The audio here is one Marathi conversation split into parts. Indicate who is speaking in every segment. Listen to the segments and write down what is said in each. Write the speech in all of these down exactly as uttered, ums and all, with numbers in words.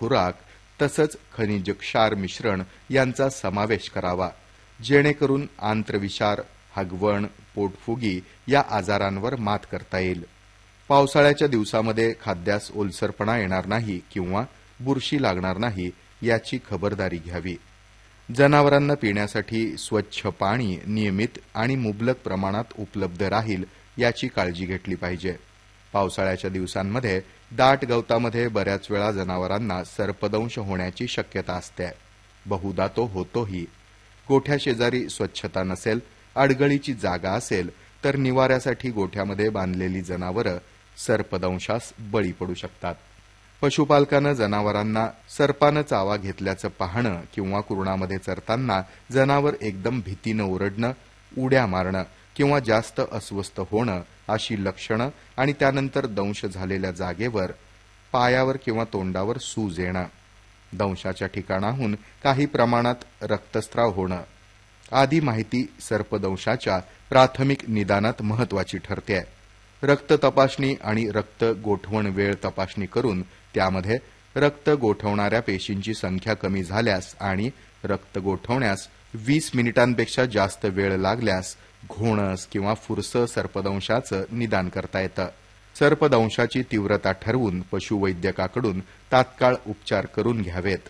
Speaker 1: खुराक तसंच खनिज क्षार मिश्रण यांचा समावेश करावा, जेणेकरून आंत्रविषार, हगवण, पोटफुगी या आजारांवर मात करता येईल. पावसाळ्याच्या दिवसामध्ये खाद्यास ओलसरपणा येणार नाही किंवा बुरशी लागणार नाही याची खबरदारी घ्यावी. जनावरांना पिण्यासाठी स्वच्छ पाणी नियमित आणि मुबलक प्रमाणात उपलब्ध राहील याची काळजी घेतली पाहिजे. पावसाळ्याच्या दिवसांमध्ये दाट गवतामध्ये बऱ्याच वेळा जनावरांना सर्पदंश होण्याची शक्यता असते. बहुधा तो होतोही. गोठ्याशेजारी स्वच्छता नसेल, अडगळीची जागा असेल तर निवाऱ्यासाठी गोठ्यामध्ये बांधलेली जनावरं सर्पदंशास बळी पडू शकतात. पशुपालकानं जनावरांना सर्पानं चावा घेतल्याचं पाहणं किंवा कुरणामध्ये चरताना जनावर एकदम भीतीनं ओरडणं, उड्या मारणं किंवा जास्त अस्वस्थ होणं अशी लक्षणं आणि त्यानंतर दंश झालेल्या जागेवर पायावर किंवा तोंडावर सूज येणं, दंशाच्या ठिकाणाहून काही प्रमाणात रक्तस्राव होणं आदी माहिती सर्पदंशाच्या प्राथमिक निदानात महत्वाची ठरते. रक्त तपासणी आणि रक्त गोठवण वेळ तपासणी करून त्यामध्ये रक्त गोठवणाऱ्या पेशींची संख्या कमी झाल्यास आणि रक्त गोठवण्यास वीस मिनिटांपेक्षा जास्त वेळ लागल्यास घोणस किंवा फुरसं सर्पदंशाचं निदान करता येतं. सर्पदंशाची तीव्रता ठरवून पशुवैद्यकाकडून तात्काळ उपचार करून घ्यावेत.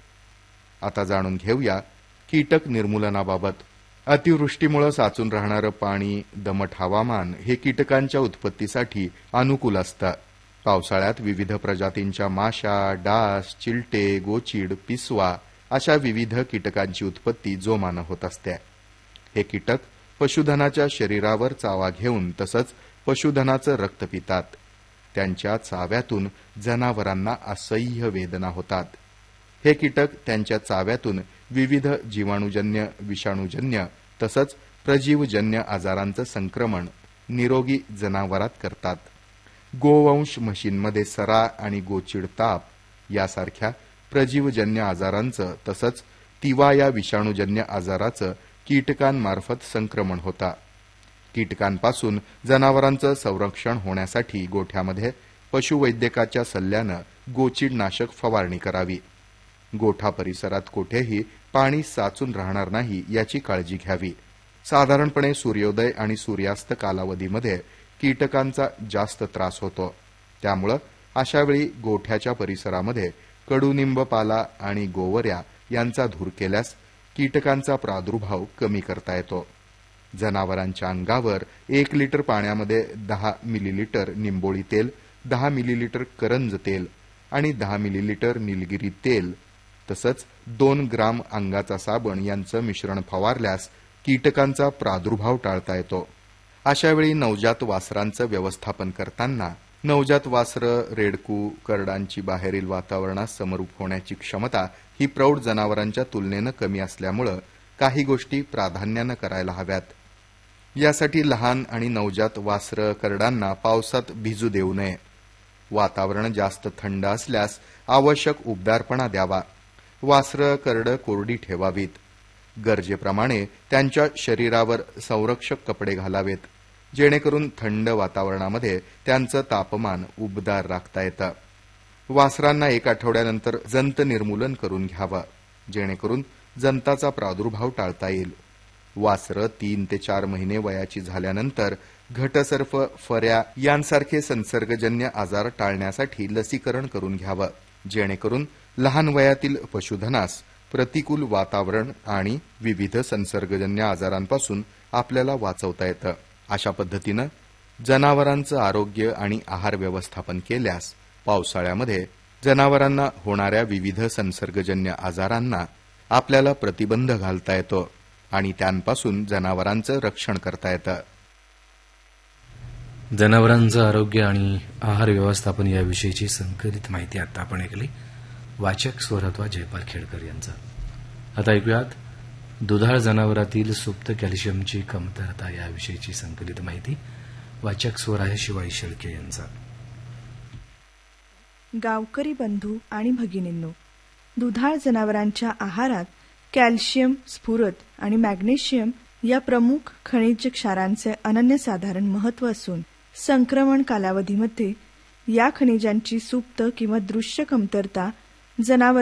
Speaker 1: आता जाणून घेऊया कीटक निर्मूलनाबाबत. अतिवृष्टीमुळे साचून राहणारं पाणी, दमट हवामान हे कीटकांच्या उत्पत्तीसाठी अनुकूल असतं. पावसाळ्यात विविध प्रजातींच्या माशा, डास, चिलटे, गोचीड, पिसवा अशा विविध कीटकांची उत्पत्ती जोमानं होत असते. हे कीटक पशुधनाच्या शरीरावर चावा घेऊन तसंच पशुधनाचं रक्त पितात. त्यांच्या चाव्यातून जनावरांना असह्य वेदना होतात. हे कीटक त्यांच्या चाव्यातून विविध जीवाणूजन्य, विषाणूजन्य तसंच प्रजीवजन्य आजारांचं संक्रमण निरोगी जनावरात करतात. गोवंश म्हशींमध्ये सरा आणि गोचीड ताप यासारख्या प्रजीवजन्य आजारांचं तसंच तिवा या विषाणूजन्य आजाराचं कीटकांमार्फत संक्रमण होता. कीटकांपासून जनावरांचं संरक्षण होण्यासाठी गोठ्यामध्ये पशुवैद्यकाच्या सल्ल्यानं गोचीडनाशक फवारणी करावी. गोठा परिसरात कुठेही पाणी साचून राहणार नाही याची काळजी घ्यावी. साधारणपणे सूर्योदय आणि सूर्यास्त कालावधीमध्ये कीटकांचा जास्त त्रास होतो. त्यामुळं अशावेळी गोठ्याच्या परिसरामध्ये कडुनिंब पाला आणि गोवऱ्या यांचा धूर केल्यास कीटकांचा प्रादुर्भाव कमी करता येतो. जनावरांच्या अंगावर एक लिटर पाण्यामध्ये दहा मिलीलिटर निंबोळी तेल, दहा मिलीलिटर करंज तेल आणि दहा मिलीलिटर निलगिरी तेल तसंच दोन ग्राम अंगाचा साबण यांचं मिश्रण फवारल्यास कीटकांचा प्रादुर्भाव टाळता येतो. अशावेळी नवजात वासरांचं व्यवस्थापन करताना नवजात वासरं, रेडकू, करडांची बाहेरील वातावरणात समरूप होण्याची क्षमता ही प्रौढ जनावरांच्या तुलनेनं कमी असल्यामुळं काही गोष्टी प्राधान्यानं करायला हव्यात. यासाठी लहान आणि नवजात वासरं, करडांना पावसात भिजू देऊ नये. वातावरण जास्त थंड असल्यास आवश्यक उबदारपणा द्यावा. वासरं, करडं कोरडी ठेवावीत. गरजेप्रमाणे त्यांच्या शरीरावर संरक्षक कपडे घालावेत, जेणेकरून थंड वातावरणामध्ये त्यांचं तापमान उबदार राखता येतं. वासरांना एक आठवड्यानंतर जंत निर्मूलन करून घ्यावं, जेणेकरून जंताचा प्रादुर्भाव टाळता येईल. वासरं तीन ते चार महिने वयाची झाल्यानंतर घटसर्प, फऱ्या यांसारखे संसर्गजन्य आजार टाळण्यासाठी लसीकरण करून घ्यावं, जेणेकरून लहान वयातील पशुधनास प्रतिकूल वातावरण आणि विविध संसर्गजन्य आजारांपासून आपल्याला वाचवता येतं. अशा पद्धतीनं जनावरांचं आरोग्य आणि आहार व्यवस्थापन केल्यास पावसाळ्यामध्ये जनावरांना होणाऱ्या विविध संसर्गजन्य आजारांना आपल्याला प्रतिबंध घालता येतो आणि त्यांपासून जनावरांचं रक्षण करता येतं.
Speaker 2: जनावरांचं आरोग्य आणि आहार व्यवस्थापन याविषयीची संकलित माहिती आता आपण ऐकली. वाचक स्वर अथवा जयपाल खेडकर यांचा. आता ऐकूयात दुधाळ जनावरातील सुप्त कॅल्शियमची कमतरता याविषयीची संकलित माहिती. वाचक स्वर आहे शिवाई शेळके यांचा.
Speaker 3: गावकरी बंधू आणि भगिनींनो, दुधाळ जनावरांच्या आहारात कॅल्शियम, स्फुरद आणि मॅग्नेशियम या प्रमुख खनिज क्षारांचे अनन्यसाधारण महत्त्व असून संक्रमण कालावधीमध्ये या खनिजांची सुप्त किंवा दृश्य कमतरता जनावर